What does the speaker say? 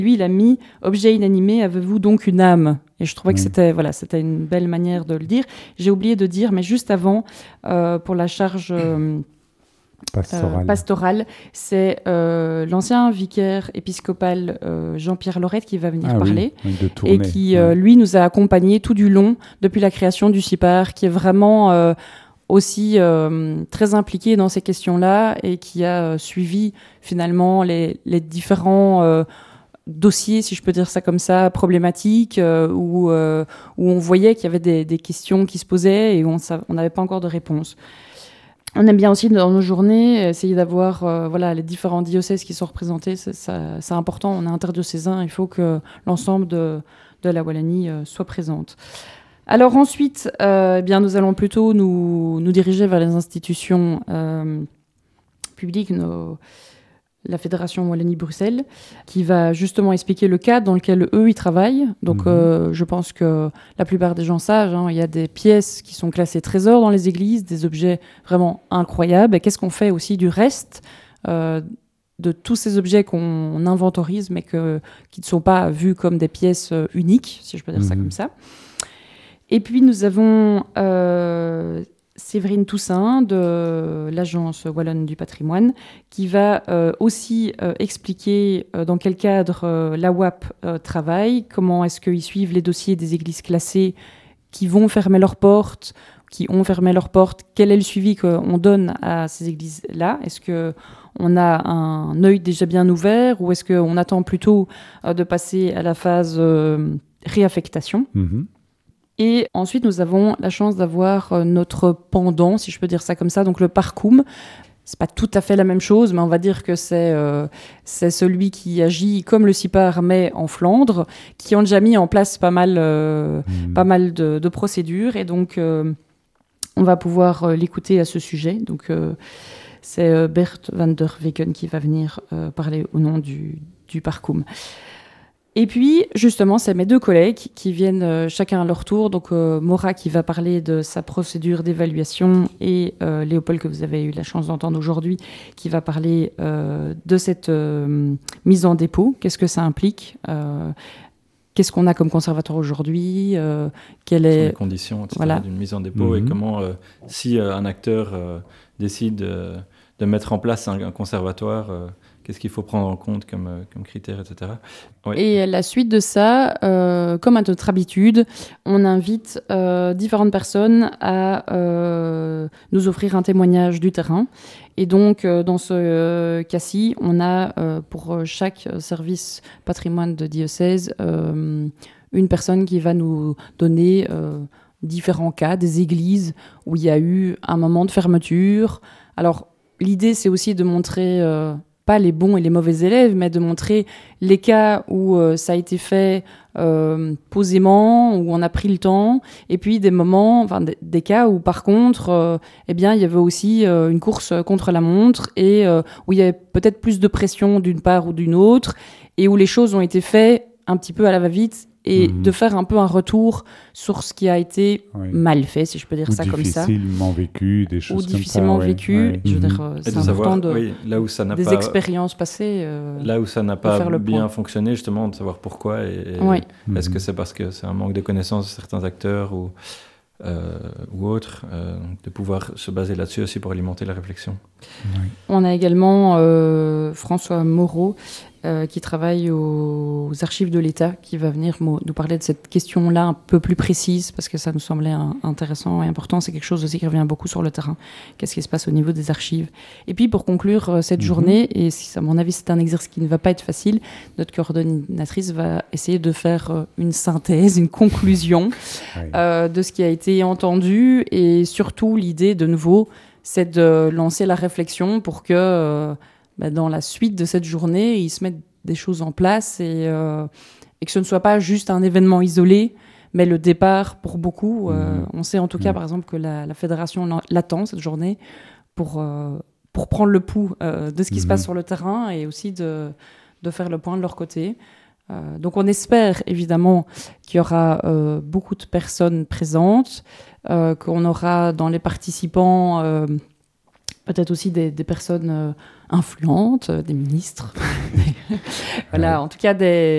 Lui, il a mis « Objet inanimé, avez-vous donc une âme ?» Et je trouvais que c'était une belle manière de le dire. J'ai oublié de dire, mais juste avant, pour la charge pastorale, c'est l'ancien vicaire épiscopal Jean-Pierre Lorette qui va venir parler et qui, lui, nous a accompagnés tout du long depuis la création du CIPAR, qui est vraiment aussi très impliqué dans ces questions-là et qui a suivi finalement les différents dossiers, si je peux dire ça comme ça, problématiques, où on voyait qu'il y avait des questions qui se posaient et où on n'avait pas encore de réponse. On aime bien aussi, dans nos journées, essayer d'avoir les différents diocèses qui sont représentés. C'est important, on est interdiocésain, il faut que l'ensemble de la Wallonie soit présente. Alors ensuite, nous allons plutôt nous diriger vers les institutions publiques, la Fédération Wallonie-Bruxelles, qui va justement expliquer le cadre dans lequel eux, ils travaillent. Donc, je pense que la plupart des gens savent, il y a des pièces qui sont classées trésors dans les églises, des objets vraiment incroyables. Et qu'est-ce qu'on fait aussi du reste de tous ces objets qu'on inventorise, mais qui ne sont pas vus comme des pièces uniques, si je peux dire ça comme ça. Et puis, nous avons Séverine Toussaint de l'Agence Wallonne du patrimoine qui va aussi expliquer dans quel cadre la WAP travaille, comment est-ce qu'ils suivent les dossiers des églises classées qui vont fermer leurs portes, qui ont fermé leurs portes, quel est le suivi qu'on donne à ces églises-là. Est-ce qu'on a un œil déjà bien ouvert ou est-ce qu'on attend plutôt de passer à la phase réaffectation ? Et ensuite, nous avons la chance d'avoir notre pendant, si je peux dire ça comme ça, donc le Parcoum. C'est pas tout à fait la même chose, mais on va dire que c'est celui qui agit comme le CIPAR, mais en Flandre, qui ont déjà mis en place pas mal de procédures. Et donc, on va pouvoir l'écouter à ce sujet. Donc, c'est Bert van der Weken qui va venir parler au nom du Parcoum. Et puis, justement, c'est mes deux collègues qui viennent chacun à leur tour. Donc, Maura qui va parler de sa procédure d'évaluation et Léopold, que vous avez eu la chance d'entendre aujourd'hui, qui va parler de cette mise en dépôt. Qu'est-ce que ça implique qu'est-ce qu'on a comme conservatoire aujourd'hui quelles sont les conditions d'une mise en dépôt et comment, si un acteur décide de mettre en place un conservatoire... Qu'est-ce qu'il faut prendre en compte comme critères, etc. Oui. Et la suite de ça, comme à notre habitude, on invite différentes personnes à nous offrir un témoignage du terrain. Et donc, dans ce cas-ci, on a pour chaque service patrimoine de diocèse une personne qui va nous donner différents cas, des églises où il y a eu un moment de fermeture. Alors, l'idée, c'est aussi de montrer... pas les bons et les mauvais élèves, mais de montrer les cas où ça a été fait posément, où on a pris le temps, et puis des moments, des cas où par contre, il y avait aussi une course contre la montre et où il y avait peut-être plus de pression d'une part ou d'une autre, et où les choses ont été faites un petit peu à la va-vite, et de faire un peu un retour sur ce qui a été mal fait, si je peux dire ou ça comme ça. Difficilement vécu, des choses comme ça. Ou difficilement vécu. Je veux dire, c'est important là où ça n'a des expériences passées. Là où ça n'a pas bien fonctionné, justement, de savoir pourquoi. Est-ce que c'est parce que c'est un manque de connaissances de certains acteurs ou autres, de pouvoir se baser là-dessus aussi pour alimenter la réflexion. On a également François Moreau, qui travaille aux archives de l'État, qui va venir nous parler de cette question-là un peu plus précise, parce que ça nous semblait intéressant et important. C'est quelque chose aussi qui revient beaucoup sur le terrain. Qu'est-ce qui se passe au niveau des archives? Et puis, pour conclure cette journée, et à mon avis, c'est un exercice qui ne va pas être facile, notre coordonnatrice va essayer de faire une synthèse, une conclusion de ce qui a été entendu, et surtout, l'idée, de nouveau, c'est de lancer la réflexion pour que... dans la suite de cette journée, ils se mettent des choses en place et que ce ne soit pas juste un événement isolé, mais le départ pour beaucoup. On sait en tout cas, par exemple, que la fédération l'attend, cette journée, pour prendre le pouls de ce qui se passe sur le terrain et aussi de faire le point de leur côté. Donc on espère évidemment qu'il y aura beaucoup de personnes présentes, qu'on aura dans les participants... peut-être aussi des personnes influentes, des ministres. Voilà, en tout cas